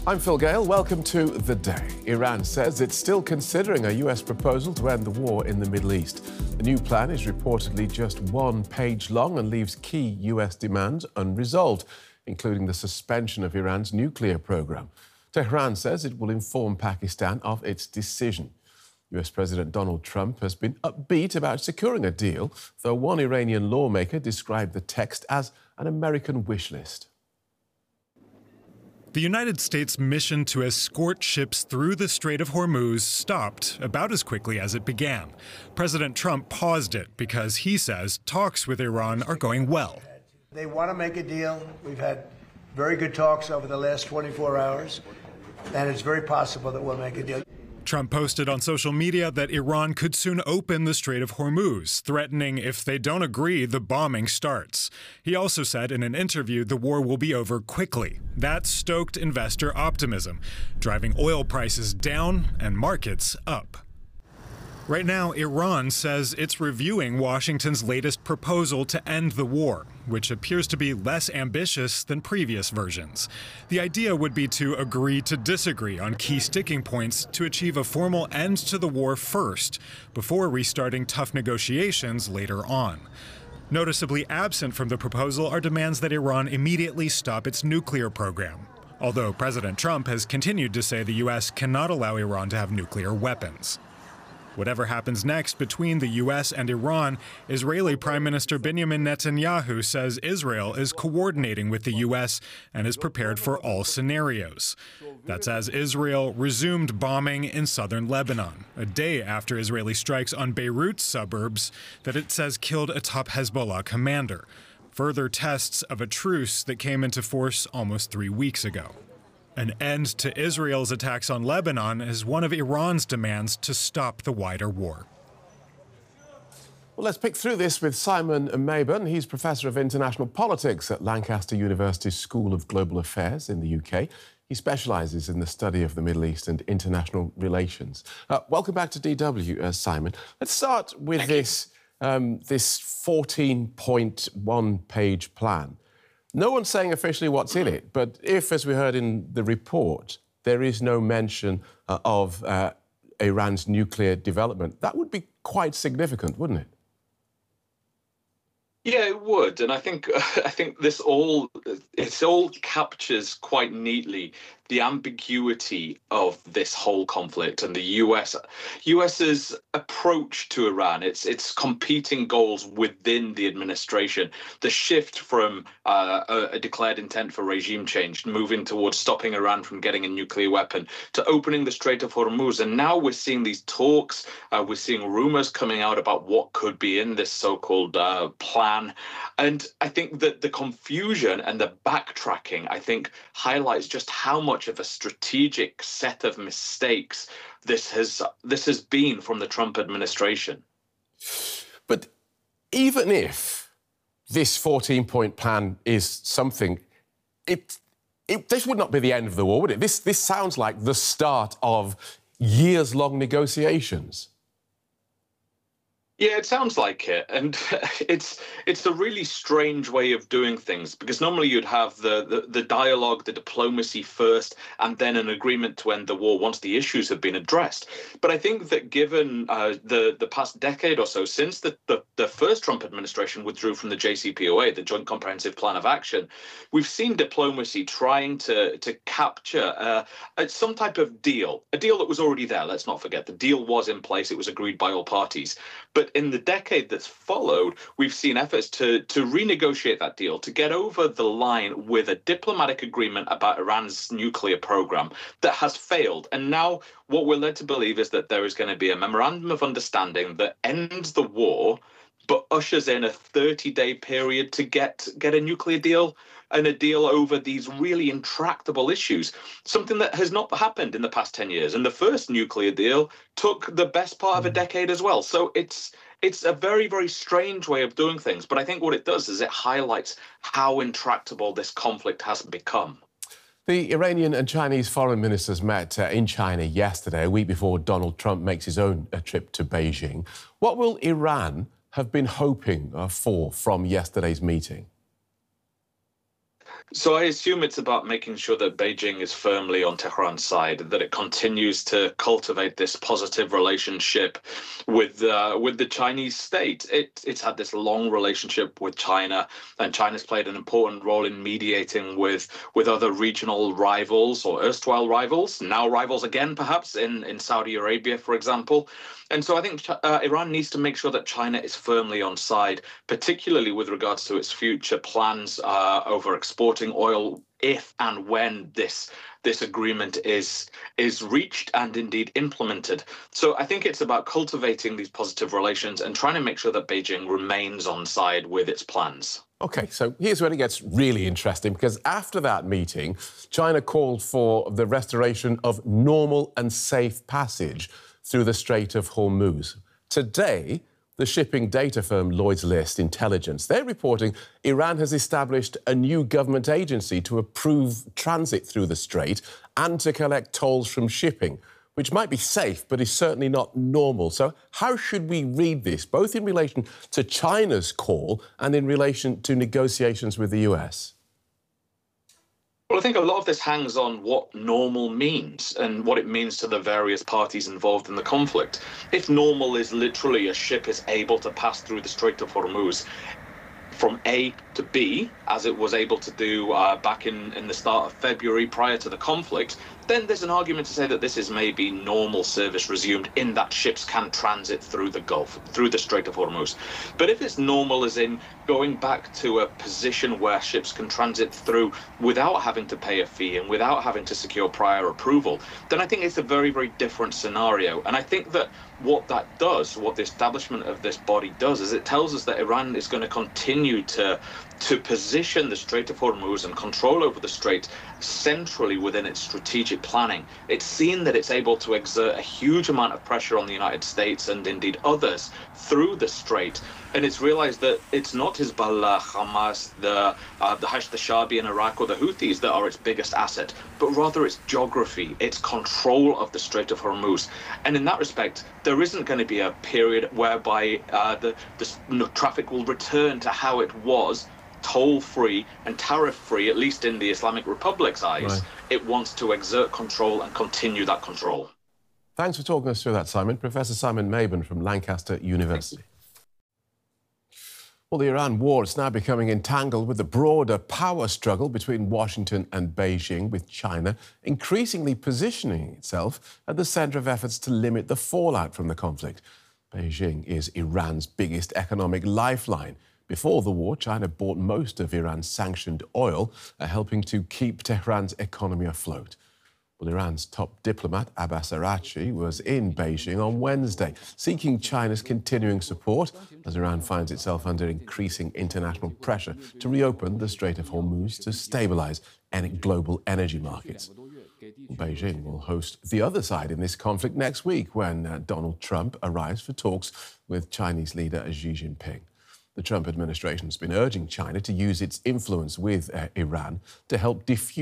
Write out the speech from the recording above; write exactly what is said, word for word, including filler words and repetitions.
I'm Phil Gale. Welcome to The Day. Iran says it's still considering a U S proposal to end the war in the Middle East. The new plan is reportedly just one page long and leaves key U S demands unresolved, including the suspension of Iran's nuclear program. Tehran says it will inform Pakistan of its decision. U S President Donald Trump has been upbeat about securing a deal, though one Iranian lawmaker described the text as an American wish list. The United States' mission to escort ships through the Strait of Hormuz stopped about as quickly as it began. President Trump paused it because he says talks with Iran are going well. They want to make a deal. We've had very good talks over the last twenty-four hours, and it's very possible that we'll make a deal. Trump posted on social media that Iran could soon open the Strait of Hormuz, threatening if they don't agree, the bombing starts. He also said in an interview the war will be over quickly. That stoked investor optimism, driving oil prices down and markets up. Right now, Iran says it's reviewing Washington's latest proposal to end the war, which appears to be less ambitious than previous versions. The idea would be to agree to disagree on key sticking points to achieve a formal end to the war first, before restarting tough negotiations later on. Noticeably absent from the proposal are demands that Iran immediately stop its nuclear program, although President Trump has continued to say the U S cannot allow Iran to have nuclear weapons. Whatever happens next between the U S and Iran, Israeli Prime Minister Benjamin Netanyahu says Israel is coordinating with the U S and is prepared for all scenarios. That's as Israel resumed bombing in southern Lebanon, a day after Israeli strikes on Beirut's suburbs that it says killed a top Hezbollah commander. Further tests of a truce that came into force almost three weeks ago. An end to Israel's attacks on Lebanon is one of Iran's demands to stop the wider war. Well, let's pick through this with Simon Mabon. He's Professor of International Politics at Lancaster University's School of Global Affairs in the U K. He specialises in the study of the Middle East and international relations. Uh, welcome back to D W, uh, Simon. Let's start with this, um, this fourteen point one page plan. No one's saying officially what's in it, but if, as we heard in the report, there is no mention uh, of uh, Iran's nuclear development, that would be quite significant, wouldn't it? Yeah, it would, and I think I think this all it all captures quite neatly the ambiguity of this whole conflict and the U S US's approach to Iran, its its competing goals within the administration, the shift from uh, a, a declared intent for regime change, moving towards stopping Iran from getting a nuclear weapon, to opening the Strait of Hormuz, and now we're seeing these talks, uh, we're seeing rumors coming out about what could be in this so-called uh, plan, and I think that the confusion and the backtracking, I think, highlights just how much of a strategic set of mistakes this has this has been from the Trump administration. But even if this fourteen-point plan is something, it, it this would not be the end of the war, would it? This this sounds like the start of years-long negotiations. Yeah, it sounds like it, and it's it's a really strange way of doing things, because normally you'd have the, the the dialogue, the diplomacy first, and then an agreement to end the war once the issues have been addressed. But I think that given uh, the the past decade or so, since the, the the first Trump administration withdrew from the J C P O A, the Joint Comprehensive Plan of Action, we've seen diplomacy trying to to capture uh, some type of deal, a deal that was already there. Let's not forget, the deal was in place; it was agreed by all parties, but in the decade that's followed, we've seen efforts to, to renegotiate that deal, to get over the line with a diplomatic agreement about Iran's nuclear program that has failed. And now what we're led to believe is that there is going to be a memorandum of understanding that ends the war, but ushers in a thirty-day period to get, get a nuclear deal and a deal over these really intractable issues, something that has not happened in the past ten years. And the first nuclear deal took the best part of a decade as well. So it's it's a very, very strange way of doing things. But I think what it does is it highlights how intractable this conflict has become. The Iranian and Chinese foreign ministers met uh, in China yesterday, a week before Donald Trump makes his own uh, trip to Beijing. What will Iran have been hoping uh, for from yesterday's meeting? So I assume it's about making sure that Beijing is firmly on Tehran's side, that it continues to cultivate this positive relationship with uh, with the Chinese state. It, it's had this long relationship with China, and China's played an important role in mediating with, with other regional rivals or erstwhile rivals, now rivals again, perhaps, in, in Saudi Arabia, for example. And so I think uh, Iran needs to make sure that China is firmly on side, particularly with regards to its future plans uh, over exporting oil if and when this this agreement is is reached and indeed implemented. So I think it's about cultivating these positive relations and trying to make sure that Beijing remains on side with its plans. OK, so here's where it gets really interesting, because after that meeting, China called for the restoration of normal and safe passage through the Strait of Hormuz. Today, the shipping data firm Lloyd's List Intelligence, they're reporting Iran has established a new government agency to approve transit through the strait and to collect tolls from shipping, which might be safe, but is certainly not normal. So how should we read this, both in relation to China's call and in relation to negotiations with the U S? Well, I think a lot of this hangs on what normal means and what it means to the various parties involved in the conflict. If normal is literally a ship is able to pass through the Strait of Hormuz from A to B, as it was able to do uh, back in, in the start of February prior to the conflict, then there's an argument to say that this is maybe normal service resumed in that ships can transit through the Gulf, through the Strait of Hormuz. But if it's normal as in going back to a position where ships can transit through without having to pay a fee and without having to secure prior approval, then I think it's a very, very different scenario. And I think that what that does, what the establishment of this body does, is it tells us that Iran is going to continue to to position the Strait of Hormuz and control over the strait centrally within its strategic planning. It's seen that it's able to exert a huge amount of pressure on the United States and indeed others through the strait. And it's realized that it's not Hezbollah, Hamas, the uh, the Hashd al-Shaabi in Iraq or the Houthis that are its biggest asset, but rather its geography, its control of the Strait of Hormuz. And in that respect, there isn't going to be a period whereby uh, the, the you know, traffic will return to how it was, toll-free and tariff-free, at least in the Islamic Republic's eyes. Right. It wants to exert control and continue that control. Thanks for talking us through that, Simon. Professor Simon Mabon from Lancaster University. Well, the Iran war is now becoming entangled with the broader power struggle between Washington and Beijing, with China increasingly positioning itself at the centre of efforts to limit the fallout from the conflict. Beijing is Iran's biggest economic lifeline. Before the war, China bought most of Iran's sanctioned oil, uh, helping to keep Tehran's economy afloat. Well, Iran's top diplomat, Abbas Araghchi, was in Beijing on Wednesday, seeking China's continuing support as Iran finds itself under increasing international pressure to reopen the Strait of Hormuz to stabilise any global energy markets. Beijing will host the other side in this conflict next week when uh, Donald Trump arrives for talks with Chinese leader Xi Jinping. The Trump administration has been urging China to use its influence with uh, Iran to help defuse